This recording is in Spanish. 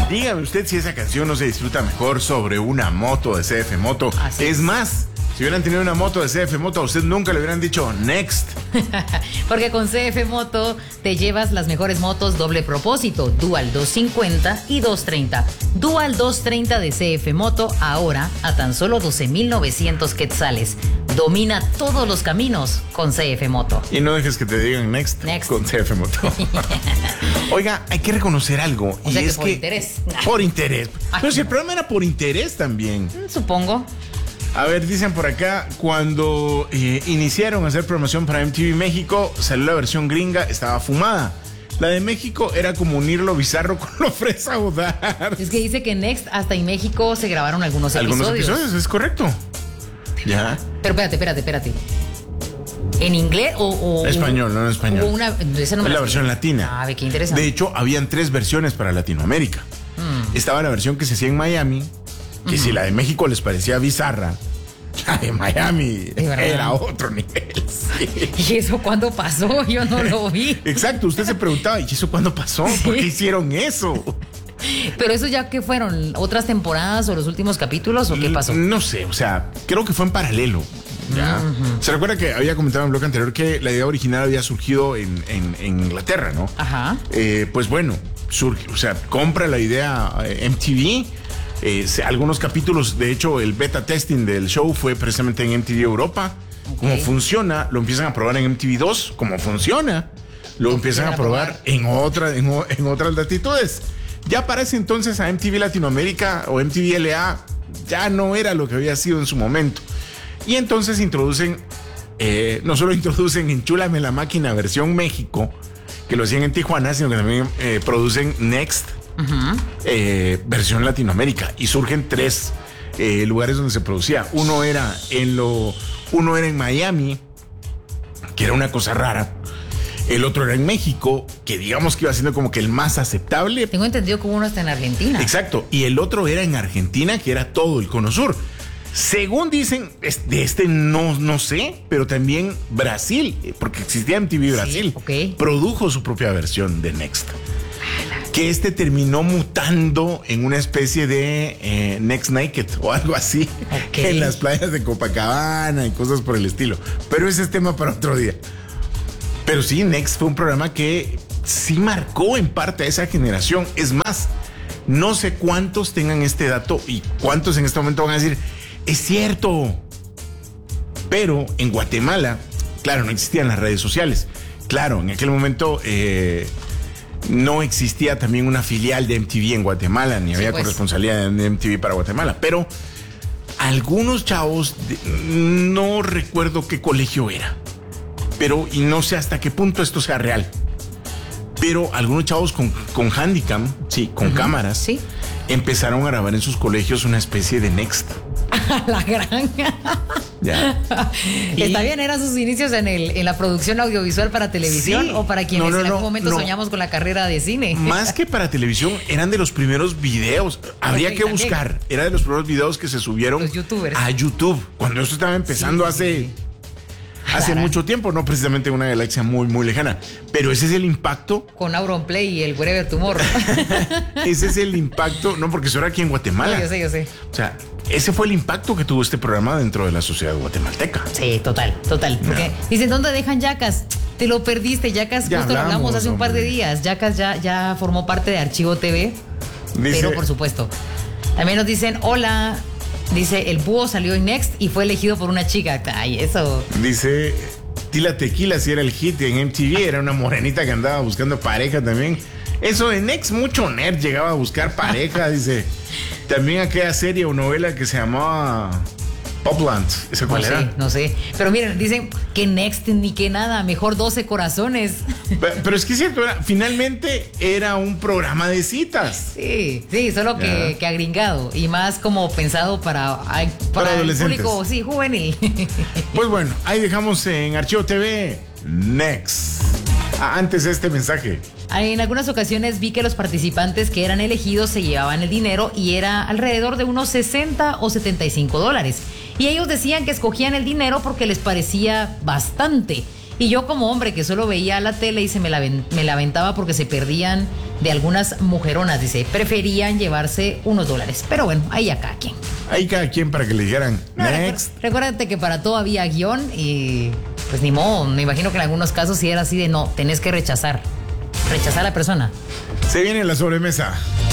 Dígame usted si esa canción no se disfruta mejor sobre una moto de CF Moto. Así es más, si hubieran tenido una moto de CF Moto, a usted nunca le hubieran dicho next. Porque con CF Moto te llevas las mejores motos doble propósito, Dual 250 y 230. Dual 230 de CF Moto ahora a tan solo 12,900 quetzales. Domina todos los caminos con CF Moto. Y no dejes que te digan next con CF Moto. Oiga, hay que reconocer algo. O sea, y es por interés. Por interés. Ay, pero si el programa era por interés también. Supongo. A ver, dicen por acá, cuando iniciaron a hacer promoción para MTV México, salió la versión gringa, estaba fumada. La de México era como unir lo bizarro con lo fresa audaz. Es que dice que Next hasta en México se grabaron algunos episodios. Es correcto. Ya. Pero espérate. ¿En inglés o español, no en español. Esa no me la versión latina. Ah, qué interesante. De hecho, habían 3 versiones para Latinoamérica. Estaba la versión que se hacía en Miami, que si la de México les parecía bizarra, la de Miami era otro nivel. Sí. ¿Y eso cuándo pasó? Yo no lo vi. Exacto, usted se preguntaba, ¿y eso cuándo pasó? Sí. ¿Por qué hicieron eso? Pero eso ya que fueron otras temporadas o los últimos capítulos o qué pasó. No sé, o sea, creo que fue en paralelo. ¿Ya? ¿Se recuerda que había comentado en el bloque anterior que la idea original había surgido en Inglaterra, ¿no? Ajá. Pues bueno, surge, o sea, compra la idea MTV. Algunos capítulos, de hecho, el beta testing del show fue precisamente en MTV Europa. Okay. Cómo funciona, lo empiezan a probar en MTV 2, cómo funciona, lo empiezan a probar en otras latitudes. Ya para ese entonces a MTV Latinoamérica o MTV LA ya no era lo que había sido en su momento. Y entonces introducen, no solo introducen Enchúlame la Máquina versión México, que lo hacían en Tijuana, sino que también producen Next, versión Latinoamérica. Y surgen 3 lugares donde se producía. Uno era en Miami, que era una cosa rara. El otro era en México, que digamos que iba siendo como que el más aceptable. Tengo entendido que uno está en Argentina. Exacto. Y el otro era en Argentina, que era todo el Cono Sur. Según dicen, de no sé, pero también Brasil, porque existía MTV Brasil, sí, okay, produjo su propia versión de Next. Que terminó mutando en una especie de Next Naked o algo así, okay, en las playas de Copacabana y cosas por el estilo. Pero ese es tema para otro día. Pero sí, Next fue un programa que sí marcó en parte a esa generación. Es más, no sé cuántos tengan este dato y cuántos en este momento van a decir, es cierto. Pero en Guatemala, claro, no existían las redes sociales. Claro, en aquel momento no existía también una filial de MTV en Guatemala, ni había corresponsabilidad de MTV para Guatemala. Pero algunos chavos, no recuerdo qué colegio era, y no sé hasta qué punto esto sea real, pero algunos chavos con handicam, sí, con cámaras, sí, empezaron a grabar en sus colegios una especie de Next. La gran. Ya. Está bien, eran sus inicios en la producción audiovisual para televisión, sí, o para quienes en algún momento soñamos con la carrera de cine. Más que para televisión, eran de los primeros videos. Habría que buscar. Era de los primeros videos que se subieron los youtubers a YouTube. Cuando esto estaba empezando hace mucho tiempo, no precisamente una galaxia muy, muy lejana. Pero ese es el impacto. Con Auronplay y el Wherever Tomorrow. Ese es el impacto, no, porque eso era aquí en Guatemala. No, yo sé. O sea, ese fue el impacto que tuvo este programa dentro de la sociedad guatemalteca. Sí, total. Porque dicen, ¿dónde dejan Yacas? Te lo perdiste, Yacas, justo lo hablamos hace un par de días. Yacas ya formó parte de Archivo TV. Pero por supuesto. También nos dicen, hola. Dice, el búho salió en Next y fue elegido por una chica. Ay, eso. Dice, Tila Tequila, si era el hit en MTV, era una morenita que andaba buscando pareja también. Eso en Next, mucho nerd llegaba a buscar pareja, dice. También aquella serie o novela que se llamaba Popland. ¿Esa cuál era? No sé. Pero miren, dicen que Next ni que nada, mejor 12 corazones. Pero es que es cierto, finalmente era un programa de citas. Sí, solo que agringado y más como pensado para el público, sí, juvenil. Pues bueno, ahí dejamos en Archivo TV Next. Antes este mensaje. En algunas ocasiones vi que los participantes que eran elegidos se llevaban el dinero y era alrededor de unos $60 o $75. Y ellos decían que escogían el dinero porque les parecía bastante Y yo como hombre que solo veía la tele y me la aventaba porque se perdían de algunas mujeronas, dice, preferían llevarse unos $. Pero bueno, ahí a cada quien. Ahí cada quien para que le dijeran, next. Recuérdate que para todo había guión y pues ni modo, me imagino que en algunos casos sí era así de no, tenés que rechazar a la persona. Se viene la sobremesa.